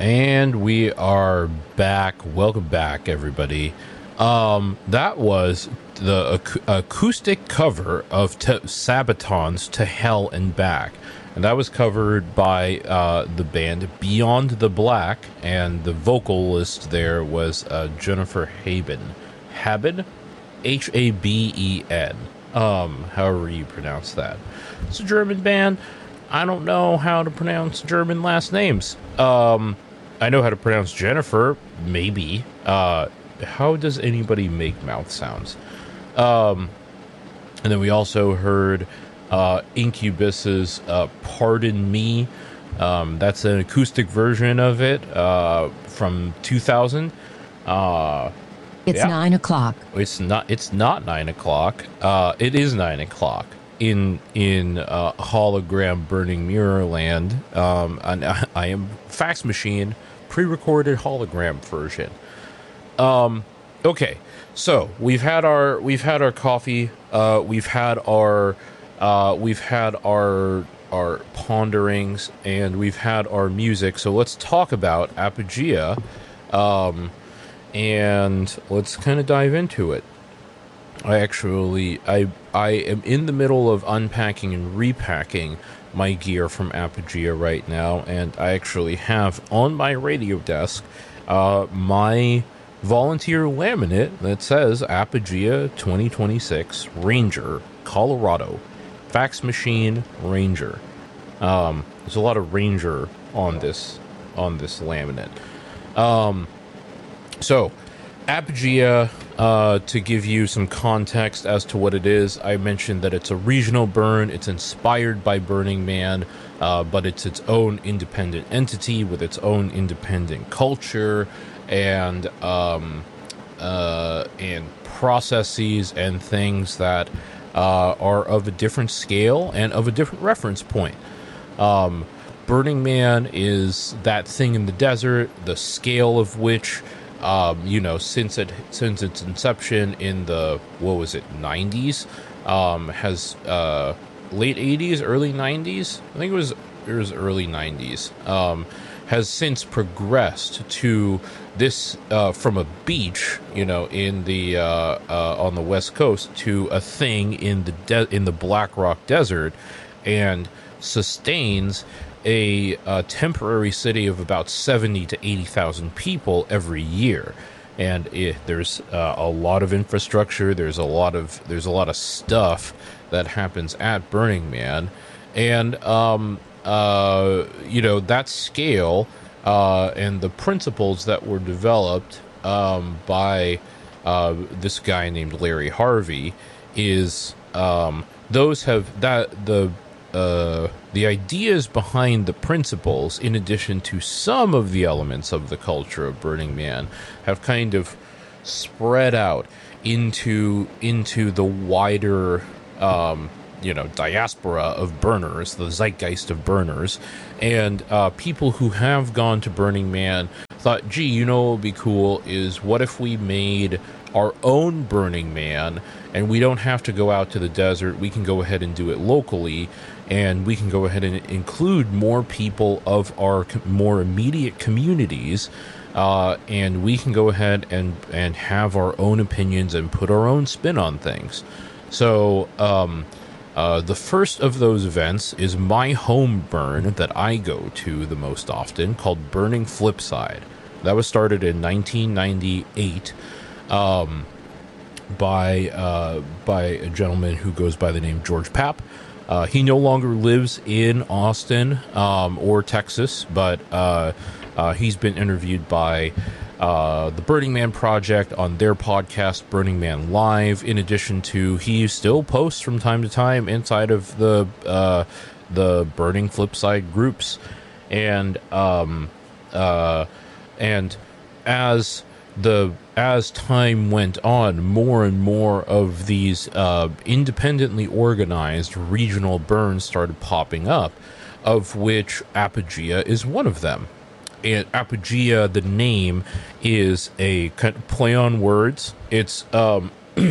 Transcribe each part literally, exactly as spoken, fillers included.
And we are back. Welcome back, everybody. Um, that was the ac- acoustic cover of T- Sabaton's To Hell and Back. And that was covered by uh, the band Beyond the Black. And the vocalist there was uh, Jennifer Haben. Haben? H A B E N. Um, however you pronounce that. It's a German band. I don't know how to pronounce German last names. Um, I know how to pronounce Jennifer, maybe. Uh, how does anybody make mouth sounds? Um, and then we also heard uh, Incubus's uh, Pardon Me. Um, that's an acoustic version of it uh, from two thousand. Uh, it's yeah. nine o'clock. It's not. It's not nine o'clock. Uh, it is nine o'clock in in uh, hologram burning mirror land. Um, and I, I am fax machine pre-recorded hologram version. Um, okay, so we've had our we've had our coffee. Uh, we've had our uh, we've had our our ponderings, and we've had our music. So let's talk about Apogea, um, and let's kind of dive into it. I actually I I am in the middle of unpacking and repacking my gear from Apogea right now, and I actually have on my radio desk uh, my volunteer laminate that says Apogea twenty twenty-six Ranger, Colorado, fax machine Ranger. Um, there's a lot of Ranger on this on this laminate. Um, so Apogea, uh, to give you some context as to what it is, I mentioned that it's a regional burn. It's inspired by Burning Man, uh, but it's its own independent entity with its own independent culture and um, uh, and processes and things that uh, are of a different scale and of a different reference point. Um, Burning Man is that thing in the desert, the scale of which... Um, you know, since it since its inception in the what was it nineties, um, has uh, late eighties, early nineties. I think it was it was early nineties. Um, has since progressed to this uh, from a beach, you know, in the uh, uh, on the West Coast to a thing in the de- in the Black Rock Desert, and sustains a, a temporary city of about seventy to eighty thousand people every year. And it, there's uh, a lot of infrastructure, there's a lot of there's a lot of stuff that happens at Burning Man, and um, uh, you know, that scale uh, and the principles that were developed um, by uh, this guy named Larry Harvey is um, those have that the Uh, the ideas behind the principles, in addition to some of the elements of the culture of Burning Man, have kind of spread out into into the wider, um, you know, diaspora of burners, the zeitgeist of burners, and uh, people who have gone to Burning Man thought, gee, you know what would be cool is what if we made our own Burning Man, and we don't have to go out to the desert, we can go ahead and do it locally, and we can go ahead and include more people of our more immediate communities, uh, and we can go ahead and, and have our own opinions and put our own spin on things. So um, uh, the first of those events is my home burn that I go to the most often, called Burning Flipside. That was started in nineteen ninety-eight um, by uh, by a gentleman who goes by the name George Papp. Uh, he no longer lives in Austin um, or Texas, but uh, uh, he's been interviewed by uh, the Burning Man Project on their podcast, Burning Man Live. In addition to, he still posts from time to time inside of the uh, the Burning Flipside groups, and um, uh, and as the as time went on, more and more of these uh, independently organized regional burns started popping up, of which Apogea is one of them. And Apogea, the name, is a kind of play on words. It's um,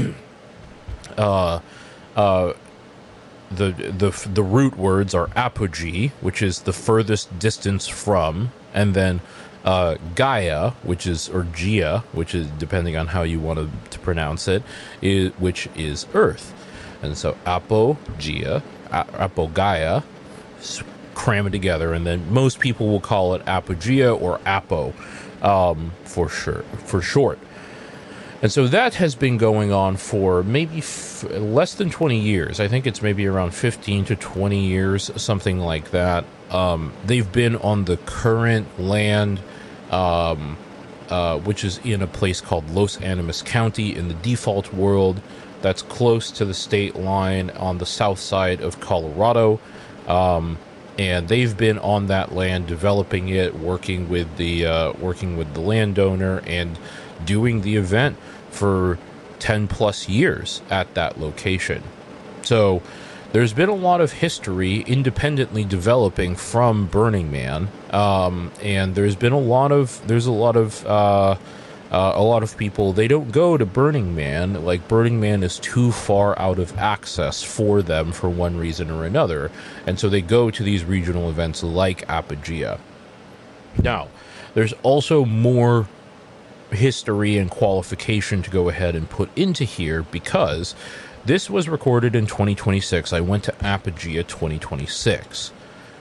uh, uh, the the the root words are apogee, which is the furthest distance from, and then uh, Gaia, which is, or Gia, which is depending on how you want to, to pronounce it, is, which is Earth. And so Apo Gia, Apo Gaia, cram it together, and then most people will call it Apogea or Apo um, for sure, for short. And so that has been going on for maybe f- less than twenty years. I think it's maybe around fifteen to twenty years, something like that. Um, they've been on the current land, um, uh, which is in a place called Los Animas County in the default world. That's close to the state line on the south side of Colorado. Um, and they've been on that land, developing it, working with the uh, working with the landowner, and doing the event for ten plus years at that location. So there's been a lot of history independently developing from Burning Man, um, and there's been a lot of there's a lot of uh, uh, a lot of people, they don't go to Burning Man. Like, Burning Man is too far out of access for them for one reason or another, and so they go to these regional events like Apogea. Now, there's also more history and qualification to go ahead and put into here, because this was recorded in twenty twenty-six. I went to Apogea twenty twenty-six.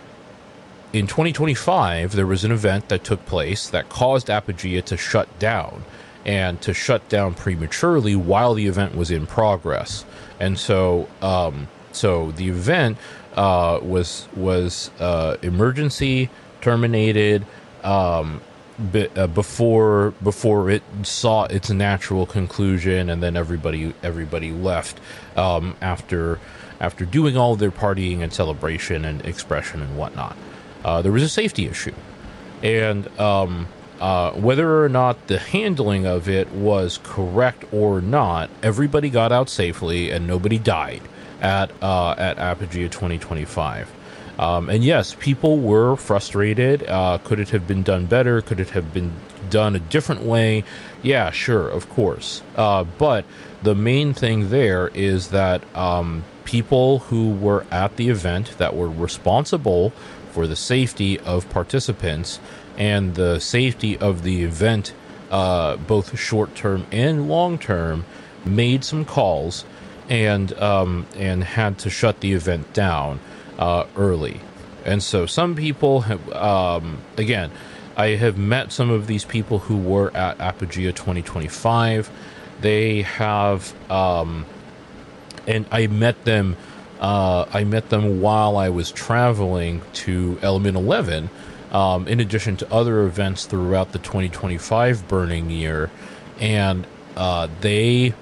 In twenty twenty-five, there was an event that took place that caused Apogea to shut down, and to shut down prematurely while the event was in progress. And so, um, so the event uh, was was uh, emergency terminated um, be, uh, before before it saw its natural conclusion, and then everybody everybody left um, after after doing all their partying and celebration and expression and whatnot. Uh, there was a safety issue, and um, uh, whether or not the handling of it was correct or not, everybody got out safely and nobody died at uh, at Apogea twenty twenty-five. Um, and yes, people were frustrated. Uh, could it have been done better? Could it have been done a different way? Yeah, sure, of course. Uh, but the main thing there is that um, people who were at the event, that were responsible for the safety of participants and the safety of the event, uh, both short-term and long-term, made some calls and um, and had to shut the event down uh, early. And so some people have, um, again, I have met some of these people who were at Apogea twenty twenty-five. They have, um, and I met them Uh, I met them while I was traveling to Element eleven, um, in addition to other events throughout the twenty twenty-five burning year, and uh, they,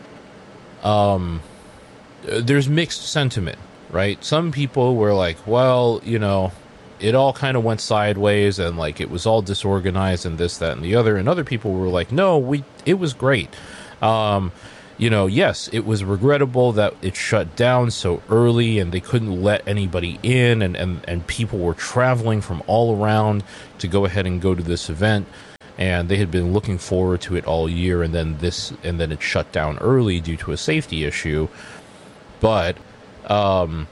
um, there's mixed sentiment, right? Some people were like, well, you know, it all kind of went sideways, and like it was all disorganized and this, that, and the other, and other people were like, no, we, it was great. Um, You know, yes, it was regrettable that it shut down so early and they couldn't let anybody in, and, and, and people were traveling from all around to go ahead and go to this event, and they had been looking forward to it all year, and then this and then it shut down early due to a safety issue. But um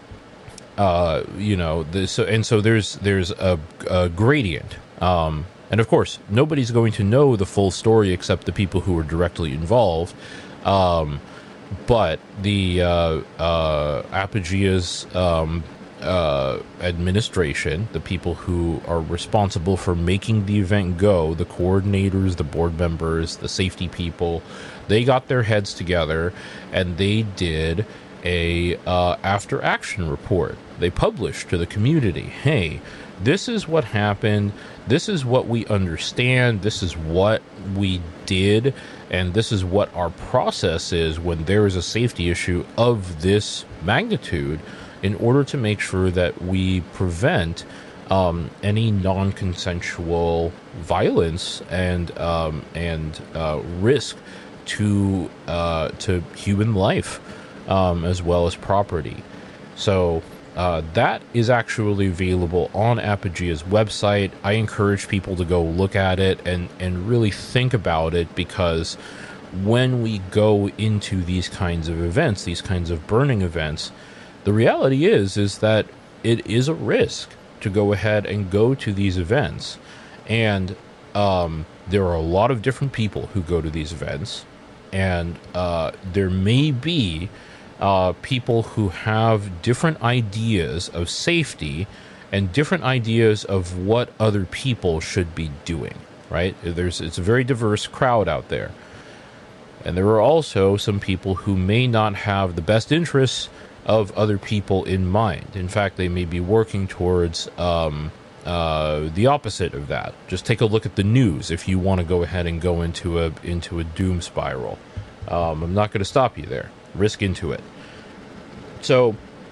uh you know, this, and so there's there's a, a gradient. Um and of course, nobody's going to know the full story except the people who were directly involved. Um, but the uh, uh, Apogea's um, uh, administration, the people who are responsible for making the event go, the coordinators, the board members, the safety people, they got their heads together and they did a uh, after action report. They published to the community, hey, this is what happened, this is what we understand, this is what we did, and this is what our process is when there is a safety issue of this magnitude, in order to make sure that we prevent um, any non-consensual violence and um, and uh, risk to uh, to human life, um, as well as property. So Uh, that is actually available on Apogea's website. I encourage people to go look at it and, and really think about it, because when we go into these kinds of events, these kinds of burning events, the reality is, is that it is a risk to go ahead and go to these events. And um, there are a lot of different people who go to these events, and uh, there may be uh, people who have different ideas of safety and different ideas of what other people should be doing, right? There's it's a very diverse crowd out there. And there are also some people who may not have the best interests of other people in mind. In fact, they may be working towards um, uh, the opposite of that. Just take a look at the news if you want to go ahead and go into a into a doom spiral. Um, I'm not going to stop you there. Risk into it. So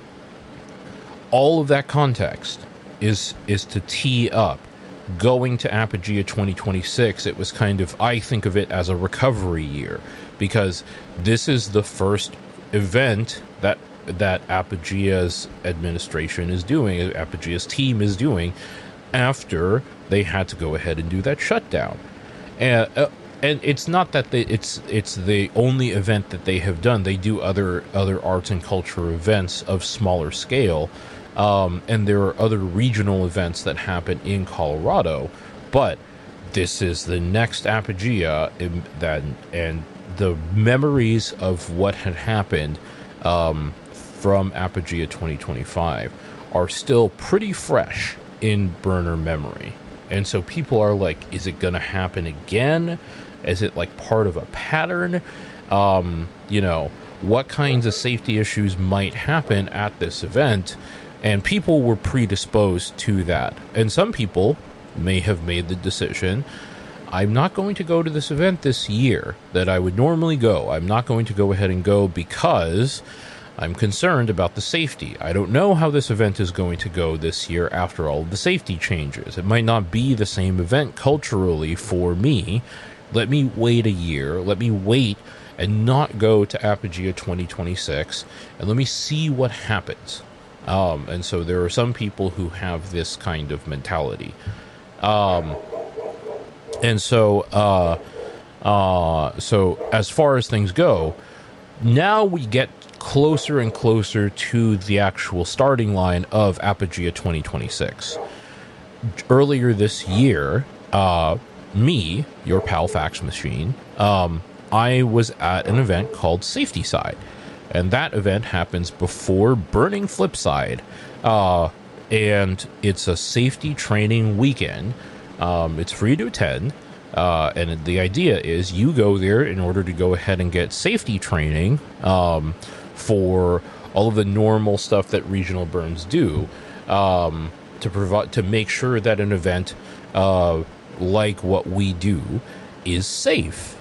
all of that context is is to tee up going to Apogea twenty twenty-six. It was kind of, I think of it as a recovery year, because this is the first event that that Apogea's administration is doing, Apogea's team is doing, after they had to go ahead and do that shutdown. And uh, and it's not that they, it's it's the only event that they have done. They do other other arts and culture events of smaller scale. Um, and there are other regional events that happen in Colorado, but this is the next Apogea, in that, and the memories of what had happened um, from Apogea twenty twenty-five are still pretty fresh in burner memory. And so people are like, is it going to happen again? Is it like part of a pattern? Um, you know, what kinds of safety issues might happen at this event? And people were predisposed to that. And some people may have made the decision, I'm not going to go to this event this year that I would normally go. I'm not going to go ahead and go because I'm concerned about the safety. I don't know how this event is going to go this year after all of the safety changes. It might not be the same event culturally for me. Let me wait a year. Let me wait and not go to Apogea twenty twenty-six, and let me see what happens. Um, and so there are some people who have this kind of mentality. Um, and so, uh, uh, so as far as things go, now we get closer and closer to the actual starting line of Apogea twenty twenty-six. Earlier this year, uh, me, your pal Fax Machine, um, I was at an event called Safety Side. And that event happens before Burning Flipside. Uh, and it's a safety training weekend. Um, it's free to attend. Uh, and the idea is you go there in order to go ahead and get safety training um, for all of the normal stuff that regional burns do, um, to provide, to make sure that an event uh, like what we do is safe.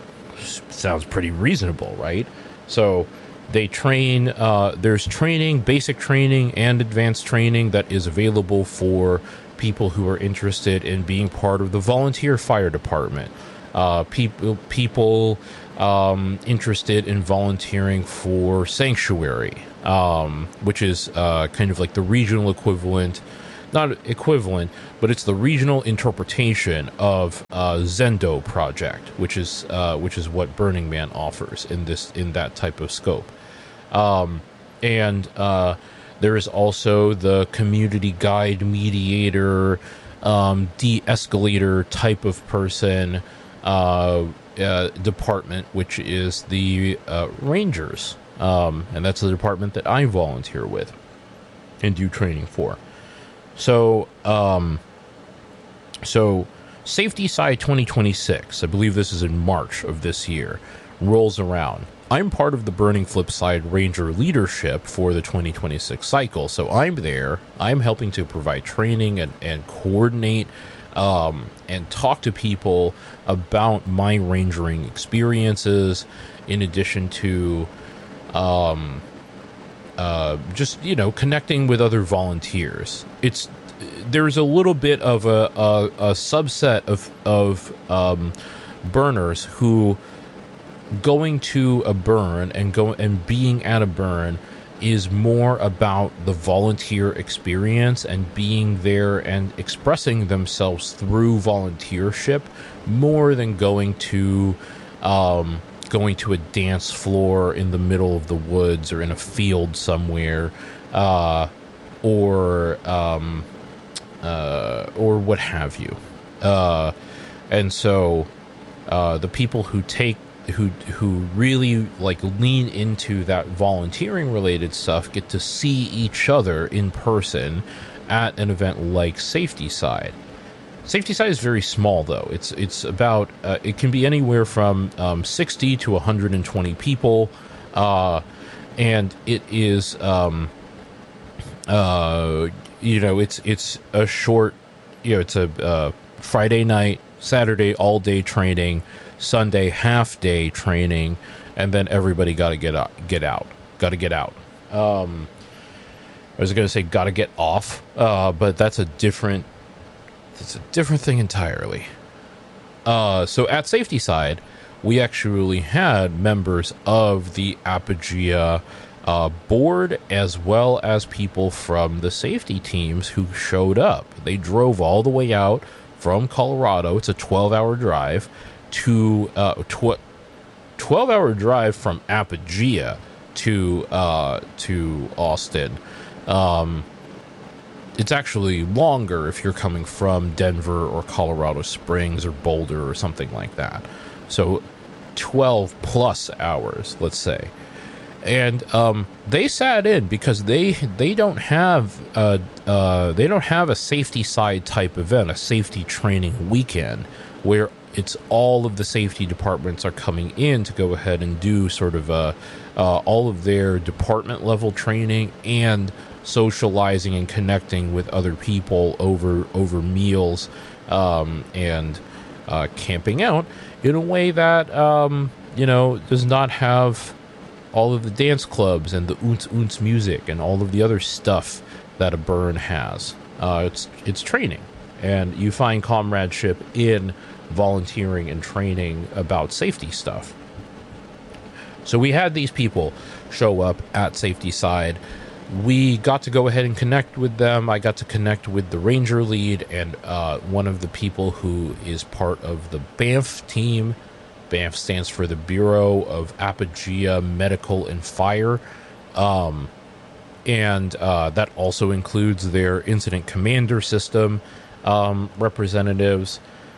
Sounds pretty reasonable, right? So they train, uh, there's training, basic training and advanced training that is available for people who are interested in being part of the volunteer fire department. Uh, people, people um, interested in volunteering for Sanctuary, um, which is uh, kind of like the regional equivalent, not equivalent, but it's the regional interpretation of uh, Zendo Project, which is uh, which is what Burning Man offers in this in that type of scope. Um, and uh, there is also the community guide, mediator, um, de-escalator type of person uh, uh, department, which is the uh, Rangers. Um, and that's the department that I volunteer with and do training for. So, um, so Safety Side twenty twenty-six, I believe this is in March of this year, rolls around. I'm part of the Burning Flipside Ranger leadership for the twenty twenty-six cycle, so I'm there. I'm helping to provide training and, and coordinate um, and talk to people about my rangering experiences, in addition to um, uh, just, you know, connecting with other volunteers. It's there's a little bit of a, a, a subset of, of um, burners who going to a burn and go and being at a burn is more about the volunteer experience and being there and expressing themselves through volunteership more than going to um, going to a dance floor in the middle of the woods or in a field somewhere, uh, or um, uh, or what have you. Uh, and so uh, the people who take who who really like lean into that volunteering related stuff get to see each other in person at an event like Safety Side. Safety Side is very small, though. It's it's about uh, it can be anywhere from um, sixty to one hundred twenty people, uh, and it is um, uh, you know it's it's a short you know it's a uh, Friday night, Saturday all day training, Sunday half day training, and then everybody got to get out, get out, got to get out. Um, I was going to say got to get off, uh, but that's a different. It's a different thing entirely. Uh, so at Safety Side, we actually had members of the Apogea uh, board as well as people from the safety teams who showed up. They drove all the way out from Colorado. It's a twelve-hour drive to uh, tw- twelve-hour drive from Apogea to uh, to Austin. Um, It's actually longer if you're coming from Denver or Colorado Springs or Boulder or something like that. So twelve plus hours, let's say. And um, they sat in because they they don't have a uh, they don't have a Safety Side type event, a safety training weekend where it's all of the safety departments are coming in to go ahead and do sort of a, uh, all of their department level training and socializing and connecting with other people over over meals um, and uh, camping out in a way that um, you know does not have all of the dance clubs and the oonce oonce music and all of the other stuff that a burn has. Uh, it's it's training, and you find comradeship in volunteering and training about safety stuff. So we had these people show up at Safety Side. We got to go ahead and connect with them. I got to connect with the ranger lead and uh, one of the people who is part of the BAMF team. BAMF stands for the Bureau of Apogea Medical and Fire. Um, and uh, that also includes their incident commander system um, representatives.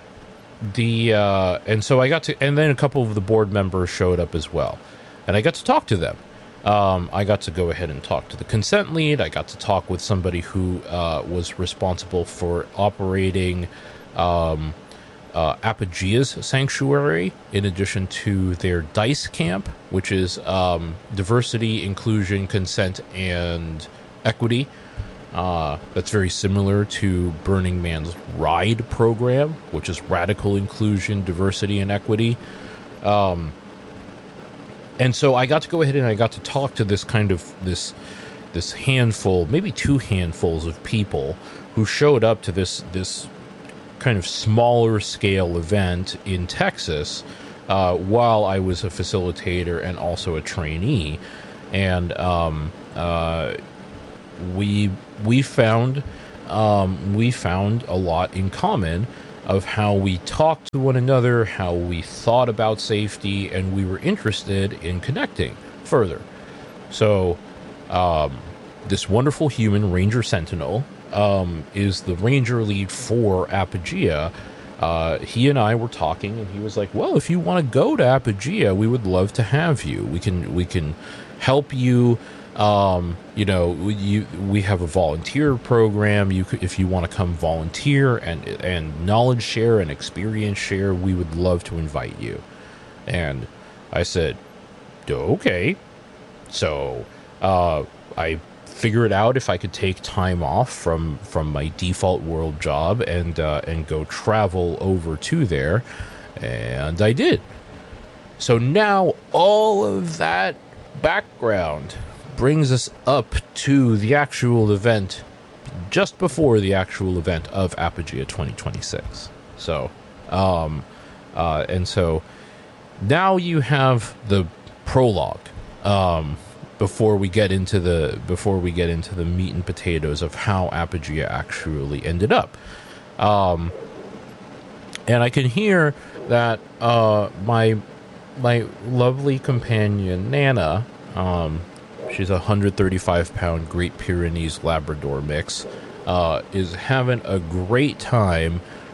The uh, and so I got to, and then a couple of the board members showed up as well. And I got to talk to them. Um, I got to go ahead and talk to the consent lead. I got to talk with somebody who uh, was responsible for operating um, uh, Apogea's sanctuary, in addition to their DICE camp, which is um, diversity, inclusion, consent, and equity. Uh, that's very similar to Burning Man's RIDE program, which is radical inclusion, diversity, and equity. Um, And so I got to go ahead and I got to talk to this kind of this this handful, maybe two handfuls of people who showed up to this this kind of smaller scale event in Texas uh, while I was a facilitator and also a trainee. And um, uh, we we found um, we found a lot in common of how we talked to one another, how we thought about safety, and we were interested in connecting further. So um, this wonderful human, Ranger Sentinel, um, is the ranger lead for Apogea. Uh, he and I were talking, and he was like, well, if you want to go to Apogea, we would love to have you. We can we can help you. Um, you know, you, we have a volunteer program. You could, if you want to come volunteer and, and knowledge share and experience share, we would love to invite you. And I said, okay. So, uh, I figured out if I could take time off from, from my default world job and, uh, and go travel over to there. And I did. So now all of that background brings us up to the actual event, just before the actual event of Apogea twenty twenty-six. So, um, uh, and so now you have the prologue um, before we get into the before we get into the meat and potatoes of how Apogea actually ended up. Um, and I can hear that uh, my my lovely companion Nana. Um, She's a one hundred thirty-five pound Great Pyrenees Labrador mix. Uh, is having a great time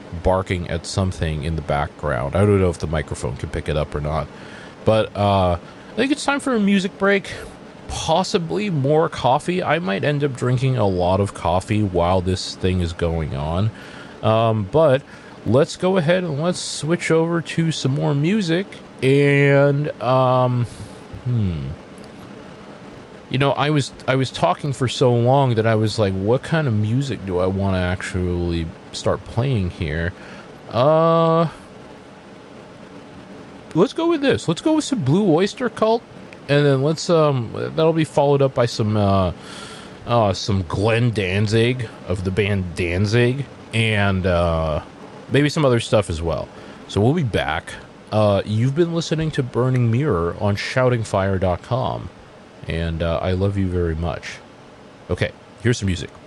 barking at something in the background. I don't know if the microphone can pick it up or not. But uh, I think it's time for a music break. Possibly more coffee. I might end up drinking a lot of coffee while this thing is going on. Um, but let's go ahead and let's switch over to some more music. And, um, hmm. You know, I was I was talking for so long that I was like, what kind of music do I want to actually start playing here? Uh, let's go with this. Let's go with some Blue Oyster Cult, and then let's um that'll be followed up by some uh, uh some Glenn Danzig of the band Danzig, and uh maybe some other stuff as well. So we'll be back. Uh, you've been listening to Burning Mirror on shouting fire dot com. And uh, I love you very much. Okay, here's some music.